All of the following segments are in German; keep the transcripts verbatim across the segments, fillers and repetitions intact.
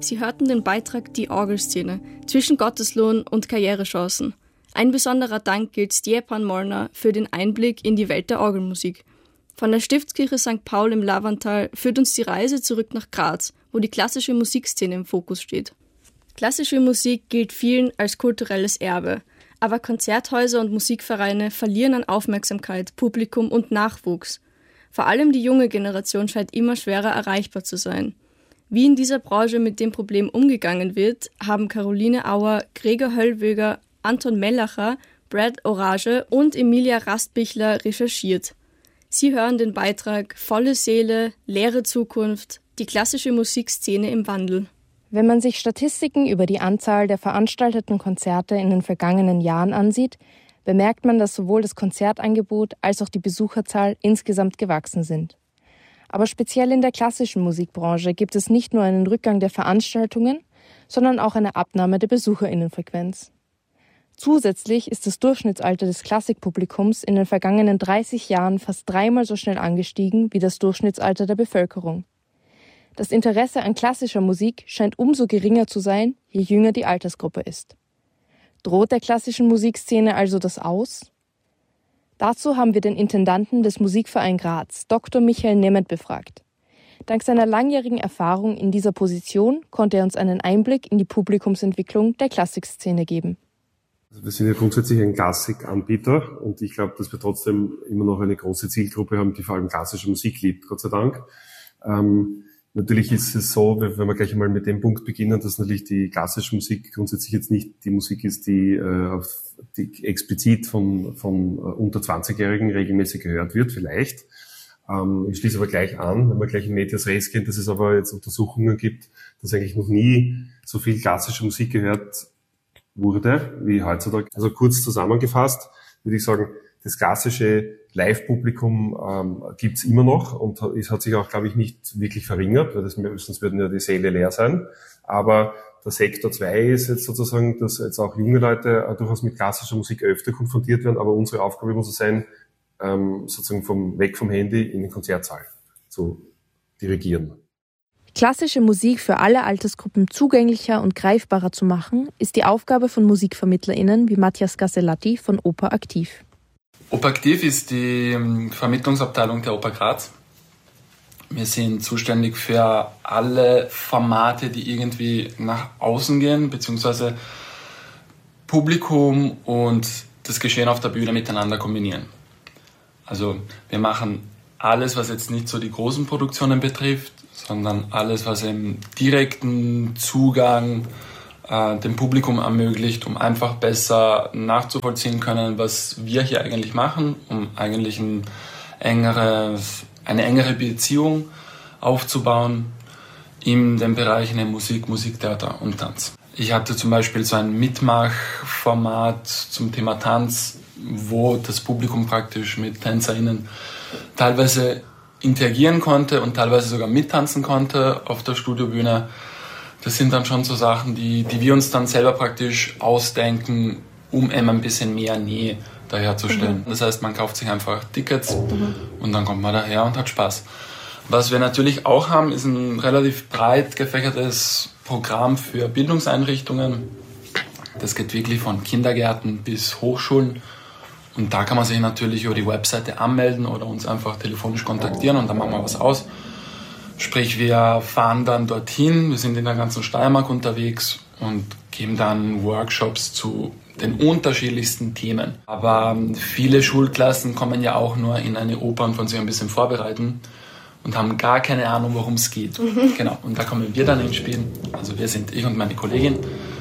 Sie hörten den Beitrag Die Orgelszene zwischen Gotteslohn und Karrierechancen. Ein besonderer Dank gilt Stjepan Molnar für den Einblick in die Welt der Orgelmusik. Von der Stiftskirche Sankt Paul im Lavantal führt uns die Reise zurück nach Graz, wo die klassische Musikszene im Fokus steht. Klassische Musik gilt vielen als kulturelles Erbe, aber Konzerthäuser und Musikvereine verlieren an Aufmerksamkeit, Publikum und Nachwuchs. Vor allem die junge Generation scheint immer schwerer erreichbar zu sein. Wie in dieser Branche mit dem Problem umgegangen wird, haben Caroline Auer, Gregor Höllwöger, Anton Mellacher, Brad Orage und Emilia Rastbichler recherchiert. Sie hören den Beitrag Volle Seele, leere Zukunft, die klassische Musikszene im Wandel. Wenn man sich Statistiken über die Anzahl der veranstalteten Konzerte in den vergangenen Jahren ansieht, bemerkt man, dass sowohl das Konzertangebot als auch die Besucherzahl insgesamt gewachsen sind. Aber speziell in der klassischen Musikbranche gibt es nicht nur einen Rückgang der Veranstaltungen, sondern auch eine Abnahme der BesucherInnenfrequenz. Zusätzlich ist das Durchschnittsalter des Klassikpublikums in den vergangenen dreißig Jahren fast dreimal so schnell angestiegen wie das Durchschnittsalter der Bevölkerung. Das Interesse an klassischer Musik scheint umso geringer zu sein, je jünger die Altersgruppe ist. Droht der klassischen Musikszene also das Aus? Dazu haben wir den Intendanten des Musikvereins Graz, Doktor Michael Nemeth, befragt. Dank seiner langjährigen Erfahrung in dieser Position konnte er uns einen Einblick in die Publikumsentwicklung der Klassikszene geben. Also wir sind ja grundsätzlich ein Klassikanbieter und ich glaube, dass wir trotzdem immer noch eine große Zielgruppe haben, die vor allem klassische Musik liebt, Gott sei Dank. Ähm, natürlich ist es so, wenn wir gleich einmal mit dem Punkt beginnen, dass natürlich die klassische Musik grundsätzlich jetzt nicht die Musik ist, die, äh, auf, die explizit von, von äh, unter zwanzigjährigen regelmäßig gehört wird, vielleicht. Ähm, ich schließe aber gleich an, wenn wir gleich in Medias Res gehen, dass es aber jetzt Untersuchungen gibt, dass eigentlich noch nie so viel klassische Musik gehört wurde, wie heutzutage. Also kurz zusammengefasst würde ich sagen, das klassische Live-Publikum ähm, gibt's immer noch und es hat sich auch, glaube ich, nicht wirklich verringert, weil das, sonst würden ja die Säle leer sein. Aber der Sektor zwei ist jetzt sozusagen, dass jetzt auch junge Leute äh, durchaus mit klassischer Musik öfter konfrontiert werden, aber unsere Aufgabe muss es sein, ähm, sozusagen vom weg vom Handy in den Konzertsaal zu dirigieren. Klassische Musik für alle Altersgruppen zugänglicher und greifbarer zu machen, ist die Aufgabe von MusikvermittlerInnen wie Matthias Gasellati von Oper Aktiv. Oper Aktiv ist die Vermittlungsabteilung der Oper Graz. Wir sind zuständig für alle Formate, die irgendwie nach außen gehen, beziehungsweise Publikum und das Geschehen auf der Bühne miteinander kombinieren. Also wir machen alles, was jetzt nicht so die großen Produktionen betrifft, sondern alles, was im direkten Zugang äh, dem Publikum ermöglicht, um einfach besser nachzuvollziehen können, was wir hier eigentlich machen, um eigentlich ein engeres, eine engere Beziehung aufzubauen in den Bereichen Musik, Musiktheater und Tanz. Ich hatte zum Beispiel so ein Mitmachformat zum Thema Tanz, wo das Publikum praktisch mit TänzerInnen teilweise interagieren konnte und teilweise sogar mittanzen konnte auf der Studiobühne. Das sind dann schon so Sachen, die, die wir uns dann selber praktisch ausdenken, um eben ein bisschen mehr Nähe daherzustellen. Mhm. Das heißt, man kauft sich einfach Tickets mhm. und dann kommt man daher und hat Spaß. Was wir natürlich auch haben, ist ein relativ breit gefächertes Programm für Bildungseinrichtungen. Das geht wirklich von Kindergärten bis Hochschulen. Und da kann man sich natürlich über die Webseite anmelden oder uns einfach telefonisch kontaktieren und dann machen wir was aus. Sprich, wir fahren dann dorthin, wir sind in der ganzen Steiermark unterwegs und geben dann Workshops zu den unterschiedlichsten Themen. Aber viele Schulklassen kommen ja auch nur in eine Oper und wollen sich ein bisschen vorbereiten und haben gar keine Ahnung, worum es geht. Mhm. Genau. Und da kommen wir dann ins Spiel. Also wir sind ich und meine Kollegin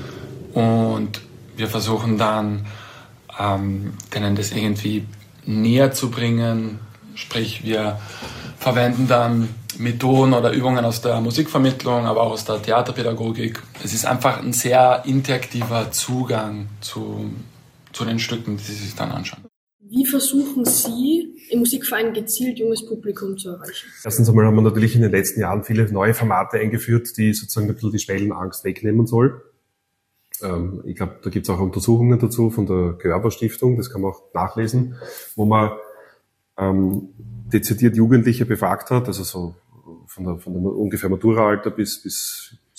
und wir versuchen dann ähm, denen das irgendwie näher zu bringen. Sprich, wir verwenden dann Methoden oder Übungen aus der Musikvermittlung, aber auch aus der Theaterpädagogik. Es ist einfach ein sehr interaktiver Zugang zu, zu den Stücken, die Sie sich dann anschauen. Wie versuchen Sie, im Musikverein gezielt junges Publikum zu erreichen? Erstens einmal haben wir natürlich in den letzten Jahren viele neue Formate eingeführt, die sozusagen ein bisschen die Schwellenangst wegnehmen soll. Ähm, ich glaube, da gibt es auch Untersuchungen dazu von der Görber Stiftung, das kann man auch nachlesen, wo man ähm, dezidiert Jugendliche befragt hat, also so von der, von der ungefähr Maturaalter bis, bis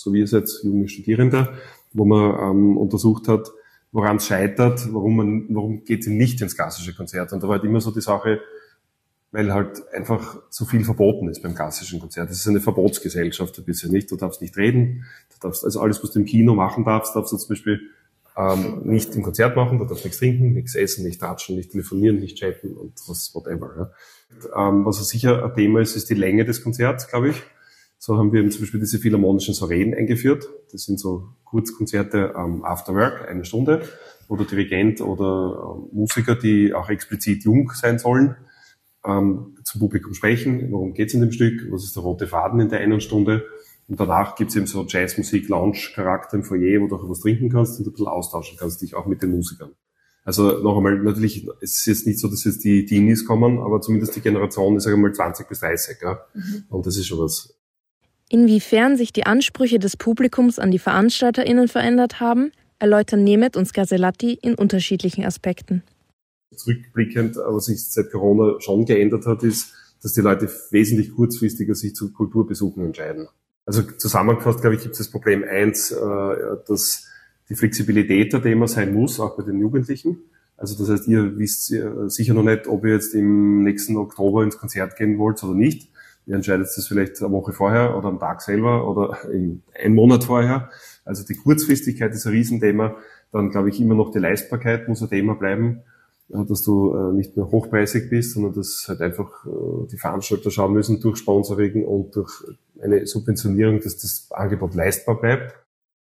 so wie ihr seid, junge Studierende, wo man ähm, untersucht hat, woran es scheitert, warum man, warum geht es ihm nicht ins klassische Konzert. Und da war halt immer so die Sache, weil halt einfach so viel verboten ist beim klassischen Konzert. Das ist eine Verbotsgesellschaft ein bisschen, nicht? Du darfst nicht reden, du darfst, also alles, was du im Kino machen darfst, darfst du zum Beispiel ähm, nicht im Konzert machen, du darfst nichts trinken, nichts essen, nicht ratschen, nicht telefonieren, nicht chatten und was, whatever. Ja. Ähm, was sicher ein Thema ist, ist die Länge des Konzerts, glaube ich. So haben wir eben zum Beispiel diese philharmonischen Soireen eingeführt. Das sind so Kurzkonzerte ähm, after work, eine Stunde, wo der Dirigent oder ähm, Musiker, die auch explizit jung sein sollen, ähm, zum Publikum sprechen. Worum geht's in dem Stück? Was ist der rote Faden in der einen Stunde? Und danach gibt's eben so Jazzmusik, Lounge-Charakter im Foyer, wo du auch was trinken kannst und ein bisschen austauschen kannst, dich auch mit den Musikern. Also noch einmal, natürlich, es ist jetzt nicht so, dass jetzt die Teenies kommen, aber zumindest die Generation ist, sag ich mal, zwanzig bis dreißig. Ja? Mhm. Und das ist schon was. Inwiefern sich die Ansprüche des Publikums an die VeranstalterInnen verändert haben, erläutern Nemeth und Scarselatti in unterschiedlichen Aspekten. Zurückblickend, was sich seit Corona schon geändert hat, ist, dass die Leute wesentlich kurzfristiger sich zu Kulturbesuchen entscheiden. Also zusammengefasst, glaube ich, gibt es das Problem eins, dass die Flexibilität ein Thema sein muss, auch bei den Jugendlichen. Also das heißt, ihr wisst sicher noch nicht, ob ihr jetzt im nächsten Oktober ins Konzert gehen wollt oder nicht. Ihr entscheidet das vielleicht eine Woche vorher oder am Tag selber oder einen Monat vorher. Also die Kurzfristigkeit ist ein Riesenthema. Dann glaube ich immer noch die Leistbarkeit muss ein Thema bleiben, dass du nicht mehr hochpreisig bist, sondern dass halt einfach die Veranstalter schauen müssen durch Sponsoring und durch eine Subventionierung, dass das Angebot leistbar bleibt.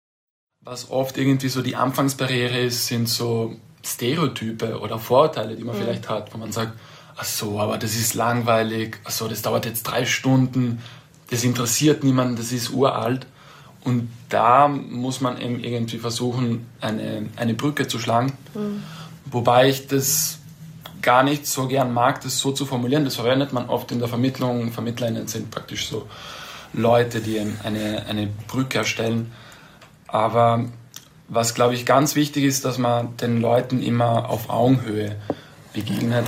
Was oft irgendwie so die Anfangsbarriere ist, sind so Stereotype oder Vorurteile, die man mhm. vielleicht hat, wo man sagt, ach so, aber das ist langweilig, ach so, das dauert jetzt drei Stunden, das interessiert niemanden, das ist uralt. Und da muss man eben irgendwie versuchen, eine, eine Brücke zu schlagen. Mhm. Wobei ich das gar nicht so gern mag, das so zu formulieren. Das verwendet man oft in der Vermittlung. VermittlerInnen sind praktisch so Leute, die eine, eine Brücke erstellen. Aber was, glaube ich, ganz wichtig ist, dass man den Leuten immer auf Augenhöhe begegnet.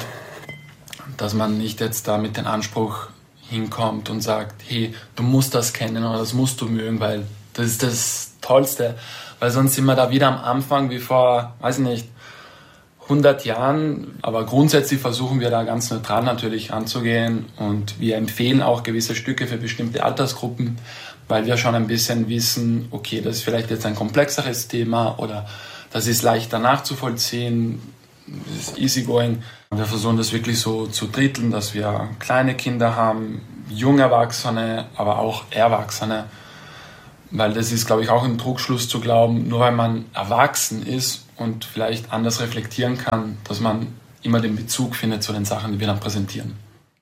Dass man nicht jetzt da mit dem Anspruch hinkommt und sagt, hey, du musst das kennen oder das musst du mögen, weil das ist das Tollste. Weil sonst sind wir da wieder am Anfang wie vor, weiß ich nicht, hundert Jahren. Aber grundsätzlich versuchen wir da ganz neutral natürlich anzugehen und wir empfehlen auch gewisse Stücke für bestimmte Altersgruppen, weil wir schon ein bisschen wissen, okay, das ist vielleicht jetzt ein komplexeres Thema oder das ist leichter nachzuvollziehen, das ist easygoing. Wir versuchen das wirklich so zu dritteln, dass wir kleine Kinder haben, junge Erwachsene, aber auch Erwachsene. Weil das ist, glaube ich, auch ein Trugschluss zu glauben, nur weil man erwachsen ist und vielleicht anders reflektieren kann, dass man immer den Bezug findet zu den Sachen, die wir dann präsentieren.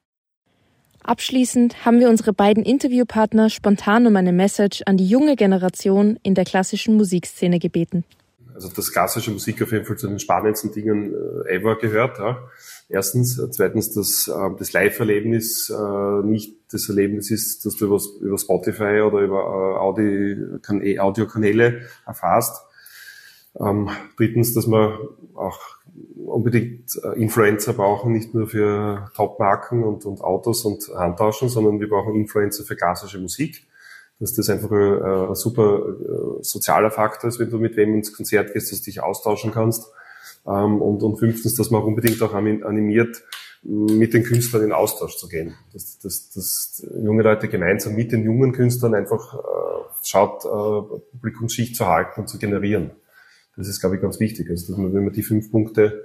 Abschließend haben wir unsere beiden Interviewpartner spontan um eine Message an die junge Generation in der klassischen Musikszene gebeten. Also dass klassische Musik auf jeden Fall zu den spannendsten Dingen äh, ever gehört. Ja. Erstens. Äh, zweitens, dass äh, das Live-Erlebnis äh, nicht das Erlebnis ist, dass du über, über Spotify oder über äh, Audi, Audiokanäle erfährst. Ähm, drittens, dass wir auch unbedingt äh, Influencer brauchen, nicht nur für Top-Marken und, und Autos und Handtaschen, sondern wir brauchen Influencer für klassische Musik. Dass das einfach äh, ein super äh, sozialer Faktor ist, wenn du mit wem ins Konzert gehst, dass du dich austauschen kannst. Ähm, und, und fünftens, dass man auch unbedingt auch animiert, mit den Künstlern in Austausch zu gehen. Dass, dass, dass junge Leute gemeinsam mit den jungen Künstlern einfach äh, schaut, äh, Publikumsschicht zu halten und zu generieren. Das ist, glaube ich, ganz wichtig. Also, dass man, wenn man die fünf Punkte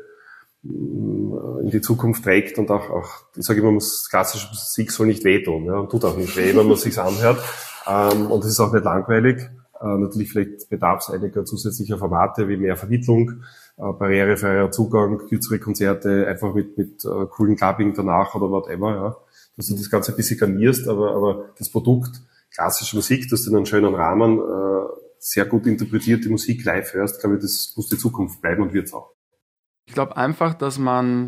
in die Zukunft trägt und auch, auch ich sage immer, klassische Musik soll nicht wehtun, ja, und tut auch nicht weh, wenn man sich's anhört. Ähm, und es ist auch nicht langweilig. Äh, natürlich vielleicht bedarf es einiger zusätzlicher Formate wie mehr Vermittlung, äh, barrierefreier Zugang, kürzere Konzerte, einfach mit mit äh, coolen Clubbing danach oder whatever, ja, dass du das Ganze ein bisschen garnierst, aber aber das Produkt klassische Musik, dass du in einem schönen Rahmen äh, sehr gut interpretierte Musik live hörst, glaube ich, das muss die Zukunft bleiben und wird's auch. Ich glaube einfach, dass man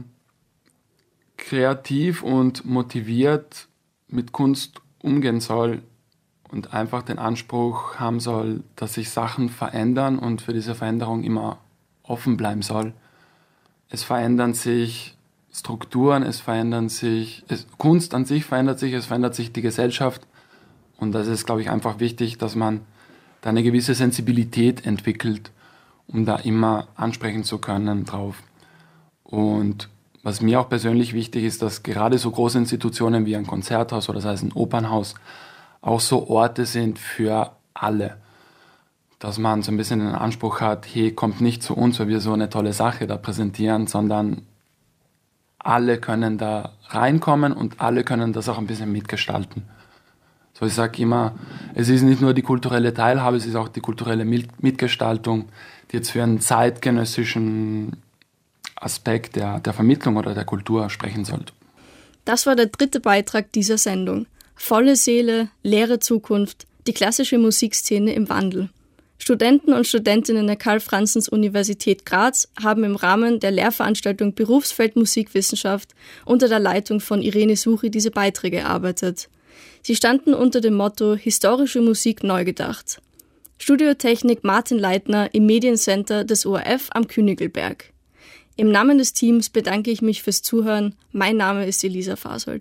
kreativ und motiviert mit Kunst umgehen soll und einfach den Anspruch haben soll, dass sich Sachen verändern und für diese Veränderung immer offen bleiben soll. Es verändern sich Strukturen, es verändern sich, es, Kunst an sich verändert sich, es verändert sich die Gesellschaft und das ist, glaube ich, einfach wichtig, dass man da eine gewisse Sensibilität entwickelt, um da immer ansprechen zu können drauf. Und was mir auch persönlich wichtig ist, dass gerade so große Institutionen wie ein Konzerthaus oder sei es ein Opernhaus auch so Orte sind für alle. Dass man so ein bisschen den Anspruch hat, hey, kommt nicht zu uns, weil wir so eine tolle Sache da präsentieren, sondern alle können da reinkommen und alle können das auch ein bisschen mitgestalten. So, ich sage immer, es ist nicht nur die kulturelle Teilhabe, es ist auch die kulturelle Mitgestaltung, die jetzt für einen zeitgenössischen Aspekt der, der Vermittlung oder der Kultur sprechen sollte. Das war der dritte Beitrag dieser Sendung. Volle Seele, leere Zukunft, die klassische Musikszene im Wandel. Studenten und Studentinnen der Karl-Franzens-Universität Graz haben im Rahmen der Lehrveranstaltung Berufsfeld Musikwissenschaft unter der Leitung von Irene Suchi diese Beiträge erarbeitet. Sie standen unter dem Motto Historische Musik neu gedacht. Studiotechnik Martin Leitner im Mediencenter des O R F am Königelberg. Im Namen des Teams bedanke ich mich fürs Zuhören. Mein Name ist Elisa Fasold.